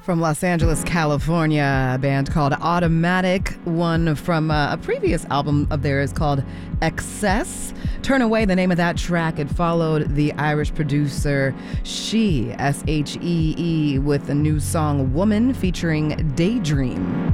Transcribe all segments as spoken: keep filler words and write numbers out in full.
From Los Angeles, California, a band called Automatic, one from uh, a previous album of theirs called Excess. Turn Away, the name of that track. It followed the Irish producer She, S H E E, with the new song Woman featuring Daydream.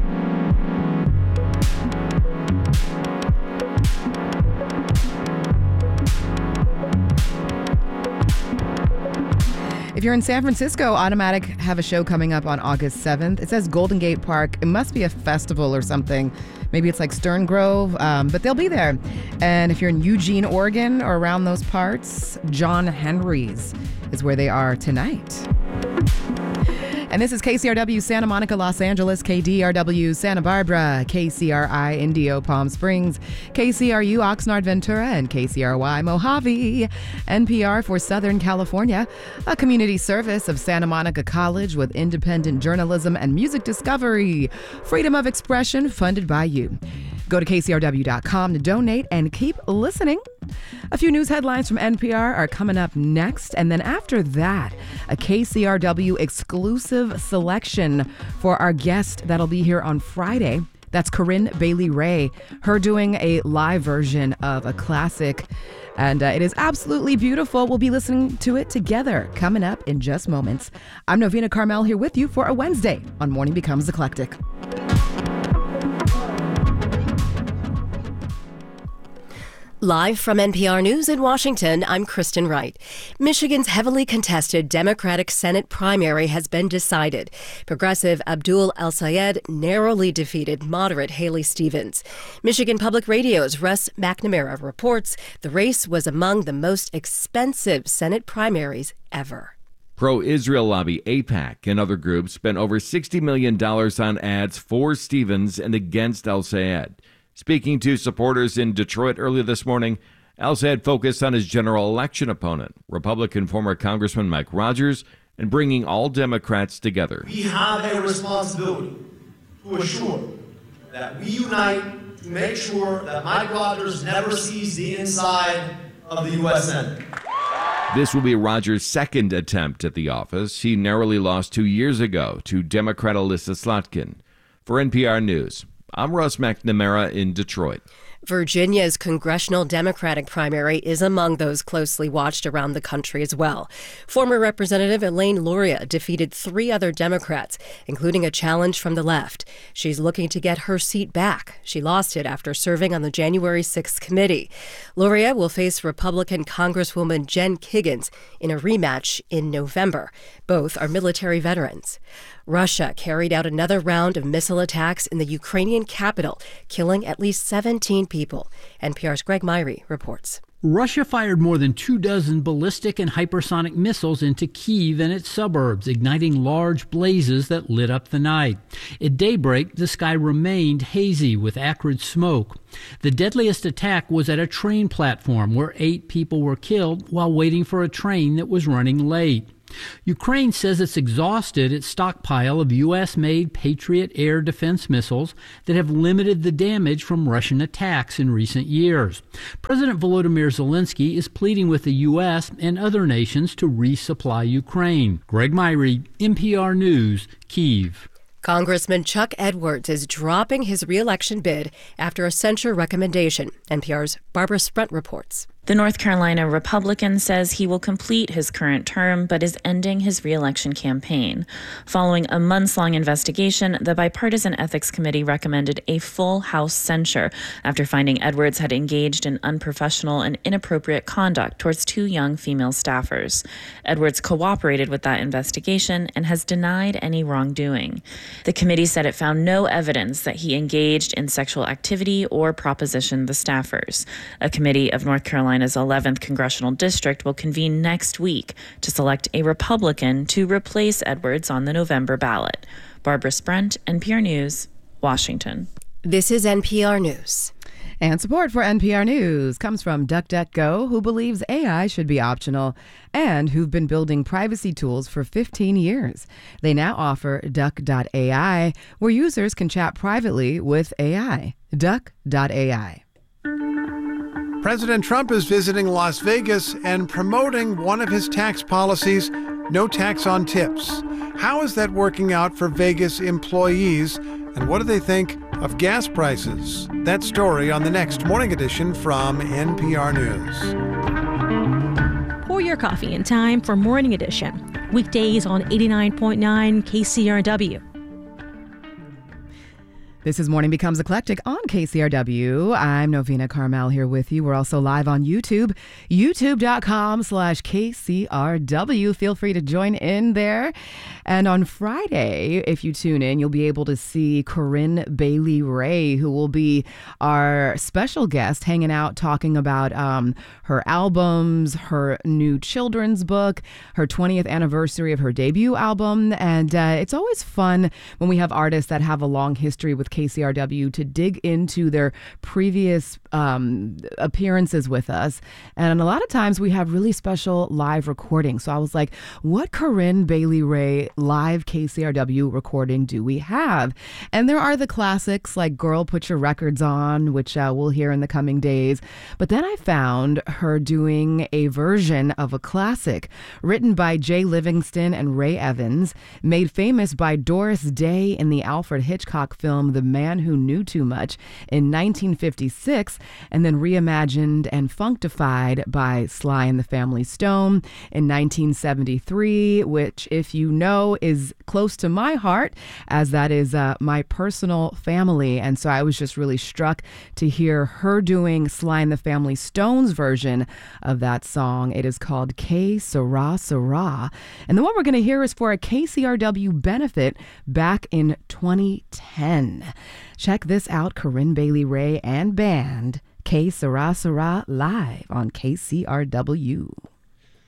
If you're in San Francisco, Automatic have a show coming up on August seventh. It says Golden Gate Park. It must be a festival or something. Maybe it's like Stern Grove, um, but they'll be there. And if you're in Eugene, Oregon, or around those parts, John Henry's is where they are tonight. And this is K C R W Santa Monica, Los Angeles, K D R W Santa Barbara, K C R I Indio, Palm Springs, K C R U Oxnard, Ventura, and K C R Y Mojave. N P R for Southern California, a community service of Santa Monica College with independent journalism and music discovery. Freedom of expression funded by you. Go to K C R W dot com to donate and keep listening. A few news headlines from N P R are coming up next, and then after that, a K C R W exclusive selection for our guest that'll be here on Friday. That's Corinne Bailey Rae, her doing a live version of a classic, and uh, it is absolutely beautiful. We'll be listening to it together coming up in just moments. I'm Novena Carmel here with you for a Wednesday on Morning Becomes Eclectic. Live from N P R News in Washington, I'm Kristen Wright. Michigan's heavily contested Democratic Senate primary has been decided. Progressive Abdul El-Sayed narrowly defeated moderate Haley Stevens. Michigan Public Radio's Russ McNamara reports the race was among the most expensive Senate primaries ever. Pro-Israel lobby AIPAC and other groups spent over sixty million dollars on ads for Stevens and against El-Sayed. Speaking to supporters in Detroit earlier this morning, El-Sayed focused on his general election opponent, Republican former Congressman Mike Rogers, and bringing all Democrats together. We have a responsibility to assure that we unite to make sure that Mike Rogers never sees the inside of the U S Senate. This will be Rogers' second attempt at the office. He narrowly lost two years ago to Democrat Alyssa Slotkin. For N P R News, I'm Russ McNamara in Detroit. Virginia's congressional Democratic primary is among those closely watched around the country as well. Former Representative Elaine Luria defeated three other Democrats, including a challenge from the left. She's looking to get her seat back. She lost it after serving on the January sixth committee. Luria will face Republican Congresswoman Jen Kiggans in a rematch in November. Both are military veterans. Russia carried out another round of missile attacks in the Ukrainian capital, killing at least seventeen people. N P R's Greg Myrie reports. Russia fired more than two dozen ballistic and hypersonic missiles into Kyiv and its suburbs, igniting large blazes that lit up the night. At daybreak, the sky remained hazy with acrid smoke. The deadliest attack was at a train platform where eight people were killed while waiting for a train that was running late. Ukraine says it's exhausted its stockpile of U S-made Patriot air defense missiles that have limited the damage from Russian attacks in recent years. President Volodymyr Zelensky is pleading with the U S and other nations to resupply Ukraine. Greg Myrie, N P R News, Kyiv. Congressman Chuck Edwards is dropping his re-election bid after a censure recommendation. N P R's Barbara Sprent reports. The North Carolina Republican says he will complete his current term but is ending his re-election campaign. Following a months-long investigation, the Bipartisan Ethics Committee recommended a full House censure after finding Edwards had engaged in unprofessional and inappropriate conduct towards two young female staffers. Edwards cooperated with that investigation and has denied any wrongdoing. The committee said it found no evidence that he engaged in sexual activity or propositioned the staffers. A committee of North Carolina Carolina's eleventh congressional district will convene next week to select a Republican to replace Edwards on the November ballot. Barbara Sprent, N P R News, Washington. This is N P R News. And support for N P R News comes from DuckDuckGo, who believes A I should be optional and who've been building privacy tools for fifteen years. They now offer Duck dot A I, where users can chat privately with A I. Duck dot A I. President Trump is visiting Las Vegas and promoting one of his tax policies, no tax on tips. How is that working out for Vegas employees? And what do they think of gas prices? That story on the next Morning Edition from N P R News. Pour your coffee in time for Morning Edition. Weekdays on eighty-nine point nine K C R W. This is Morning Becomes Eclectic on K C R W. I'm Novena Carmel here with you. We're also live on YouTube, youtube.com slash KCRW. Feel free to join in there. And on Friday, if you tune in, you'll be able to see Corinne Bailey Rae, who will be our special guest, hanging out talking about um, her albums, her new children's book, her twentieth anniversary of her debut album. And uh, it's always fun when we have artists that have a long history with K C R W to dig into their previous um, appearances with us. And a lot of times we have really special live recordings. So I was like, what Corinne Bailey Rae live K C R W recording do we have? And there are the classics like Girl, Put Your Records On, which uh, we'll hear in the coming days. But then I found her doing a version of a classic written by Jay Livingston and Ray Evans, made famous by Doris Day in the Alfred Hitchcock film The Man Who Knew Too Much in nineteen fifty-six, and then reimagined and functified by Sly and the Family Stone in nineteen seventy-three, which, if you know, is close to my heart, as that is uh, my personal family. And so I was just really struck to hear her doing Sly and the Family Stone's version of that song. It is called Que Sera Sera. And the one we're going to hear is for a K C R W benefit back in twenty ten. Check this out, Corinne Bailey Rae and band, Que Sera Sera, live on K C R W.